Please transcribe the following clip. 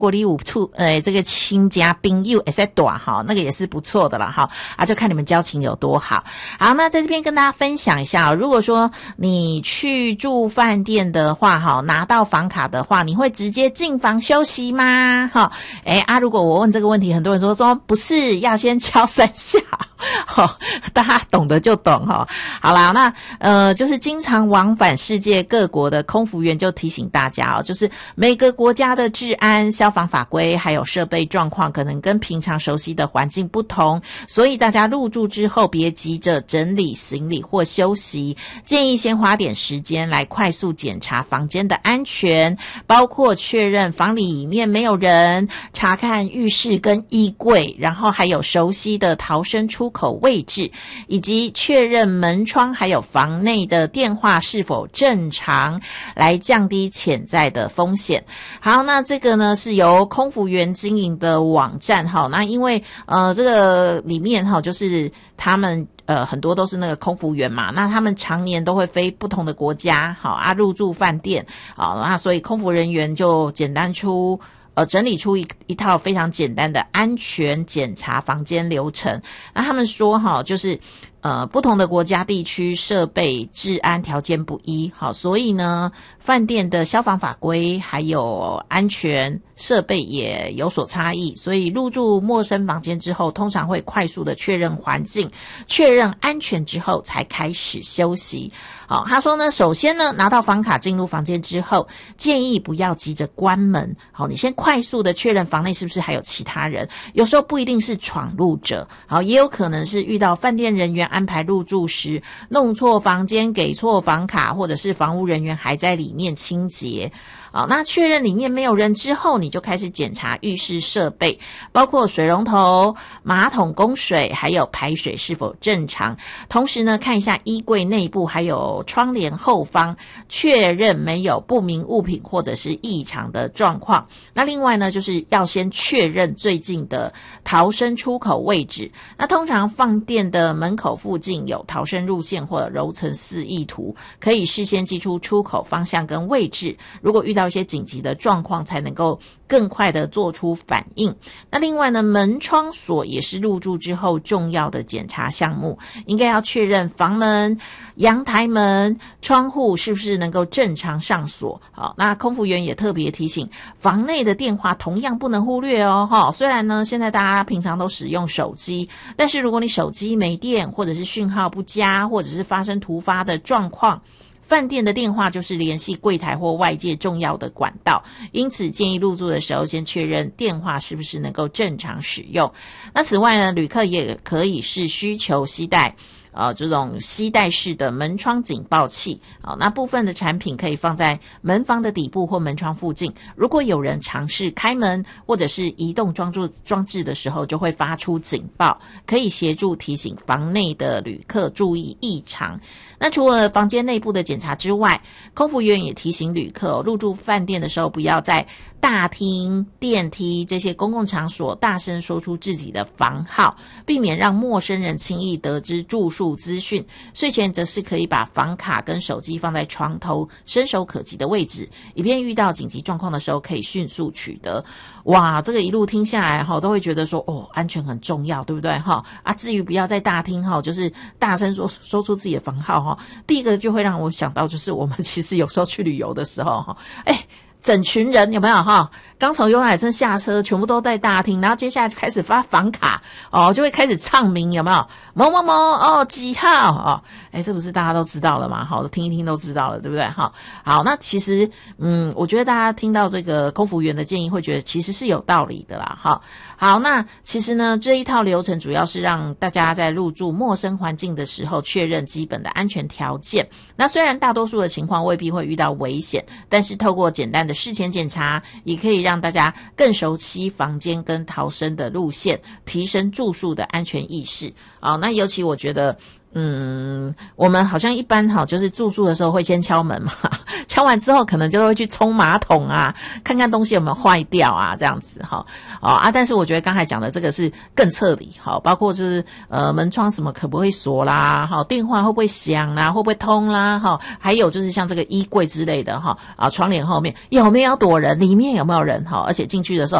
果你有这个亲家朋友也在短哈，那个也是不错的啦哈啊，就看你们交情有多好。好，那在这边跟大家分享一下如果说你去住饭店的话哈，拿到房卡的话，你会直接进房休息吗？哈，如果我问这个问题，很多人说不是，要先敲3下。好，大家懂得就懂哈。好啦，那就是经常往返世界各国的空服员就提醒大家就是每个国家的治安、消防法规还有设备状况可能跟平常熟悉的环境不同，所以大家入住之后别急着整理行李或休息，建议先花点时间来快速检查房间的安全，包括确认房里面没有人，查看浴室跟衣柜，然后还有熟悉的逃生出口位置，以及确认门窗还有房内的电话是否正常，来降低潜在的风险。好，那这个呢是由空服员经营的网站哈，那因为这个里面哈就是他们很多都是那个空服员嘛，那他们常年都会飞不同的国家，好入住饭店，好，那所以空服人员就整理出一套非常简单的安全检查房间流程。那他们说就是不同的国家地区设备治安条件不一，好，所以呢饭店的消防法规还有安全设备也有所差异，所以入住陌生房间之后，通常会快速的确认环境，确认安全之后才开始休息。好，他说呢，首先呢，拿到房卡进入房间之后，建议不要急着关门。好，你先快速的确认房内是不是还有其他人，有时候不一定是闯入者，好，也有可能是遇到饭店人员安排入住时弄错房间，给错房卡，或者是房屋人员还在里面清洁。好，那确认里面没有人之后，你就开始检查浴室设备，包括水龙头、马桶供水还有排水是否正常，同时呢看一下衣柜内部还有窗帘后方，确认没有不明物品或者是异常的状况。那另外呢就是要先确认最近的逃生出口位置，那通常饭店的门口附近有逃生路线或者楼层示意图，可以事先记出出口方向跟位置，如果遇到一些紧急的状况才能够更快的做出反应。那另外呢，门窗锁也是入住之后重要的检查项目，应该要确认房门、阳台门、窗户是不是能够正常上锁。好，那空服员也特别提醒，房内的电话同样不能忽略哦。虽然呢现在大家平常都使用手机，但是如果你手机没电，或者是讯号不佳，或者是发生突发的状况，饭店的电话就是联系柜台或外界重要的管道，因此建议入住的时候先确认电话是不是能够正常使用。那此外呢，旅客也可以是需求携带这种携带式的门窗警报器，那部分的产品可以放在门房的底部或门窗附近，如果有人尝试开门或者是移动装置的时候，就会发出警报，可以协助提醒房内的旅客注意异常。那除了房间内部的检查之外，空服员也提醒旅客入住饭店的时候，不要在大厅、电梯这些公共场所大声说出自己的房号，避免让陌生人轻易得知住宿资讯。睡前则是可以把房卡跟手机放在床头伸手可及的位置，以便遇到紧急状况的时候可以迅速取得。哇，这个一路听下来都会觉得说安全很重要，对不对至于不要在大厅就是大声说出自己的房号第一个就会让我想到就是我们其实有时候去旅游的时候整群人有没有刚从游览车下车，全部都在大厅，然后接下来就开始发房卡就会开始唱名，有没有某某某几号这不是大家都知道了吗？听一听都知道了，对不对好，那其实我觉得大家听到这个空服员的建议会觉得其实是有道理的啦好，那其实呢这一套流程主要是让大家在入住陌生环境的时候确认基本的安全条件。那虽然大多数的情况未必会遇到危险，但是透过简单的事前检查，也可以让大家更熟悉房间跟逃生的路线，提升住宿的安全意识那尤其我觉得我们好像一般就是住宿的时候会先敲门嘛，敲完之后可能就会去冲马桶啊，看看东西有没有坏掉啊，这样子但是我觉得刚才讲的这个是更彻底包括是门窗什么可不可以锁啦，电话会不会响啦，会不会通啦，还有就是像这个衣柜之类的窗帘后面有没有躲人，里面有没有人而且进去的时候